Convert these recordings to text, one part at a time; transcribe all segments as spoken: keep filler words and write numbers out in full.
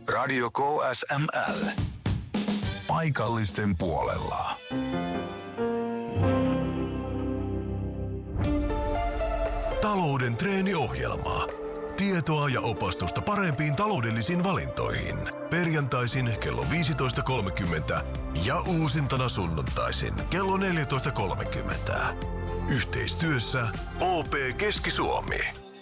Radio K S M L. Paikallisten puolella. Talouden treeniohjelma. Tietoa ja opastusta parempiin taloudellisiin valintoihin. Perjantaisin kello viisitoista kolmekymmentä ja uusintana sunnuntaisin kello neljätoista kolmekymmentä. Yhteistyössä O P Keski-Suomi.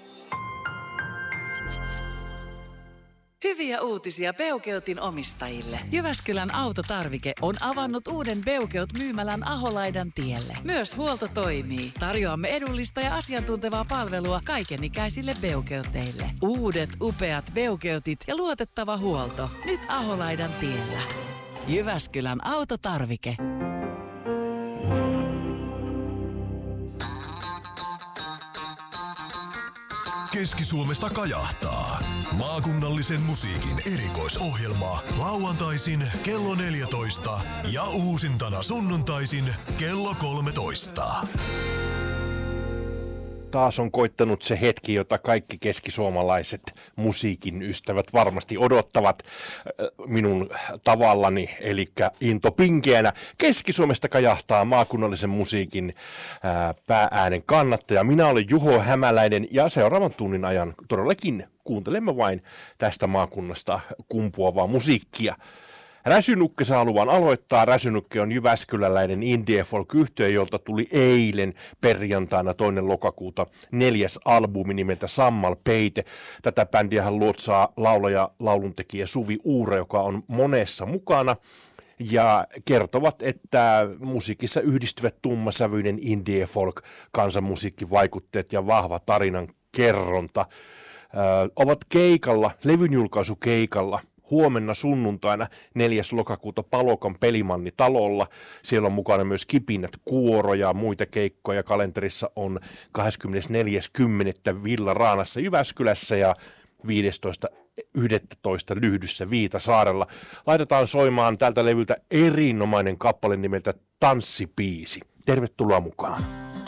Hyviä uutisia Beukeutin omistajille. Jyväskylän autotarvike on avannut uuden Beukeut-myymälän Aholaidan tielle. Myös huolto toimii. Tarjoamme edullista ja asiantuntevaa palvelua kaikenikäisille Beukeuteille. Uudet upeat Beukeutit ja luotettava huolto. Nyt Aholaidan tiellä. Jyväskylän autotarvike. Keski-Suomesta kajahtaa. Maakunnallisen musiikin erikoisohjelma lauantaisin kello neljätoista ja uusintana sunnuntaisin kello kolmetoista. Taas on koittanut se hetki, jota kaikki keskisuomalaiset musiikin ystävät varmasti odottavat minun tavallani, eli Into Pinkeänä. Keski-Suomesta kajahtaa maakunnallisen musiikin ää, päääänen kannattaja. Minä olen Juho Hämäläinen ja seuraavan tunnin ajan todellakin kuuntelemme vain tästä maakunnasta kumpuavaa musiikkia. Räsynukke saa luvan aloittaa. Räsynukke on jyväskyläläinen indie folk-yhtye, jolta tuli eilen perjantaina toinen lokakuuta neljäs albumi nimeltä Sammal Peite. Tätä bändiähän luotsaa laulaja, lauluntekijä Suvi Uura, joka on monessa mukana. Ja kertovat, että musiikissa yhdistyvät tummasävyinen indie folk, kansanmusiikkivaikutteet ja vahva tarinan kerronta. Ö, ovat keikalla, levyn julkaisukeikalla. Huomenna sunnuntaina neljäs lokakuuta Palokan Pelimanni talolla. Siellä on mukana myös Kipinät kuoro ja muita keikkoja. Kalenterissa on kahdeskymmenesneljäs kymmenettä Villa Raanassa Jyväskylässä ja viidestoista yhdestoista Lyhdyssä Viitasaarella. Laitetaan soimaan tältä levyltä erinomainen kappale nimeltä Tanssipiisi. Tervetuloa mukaan.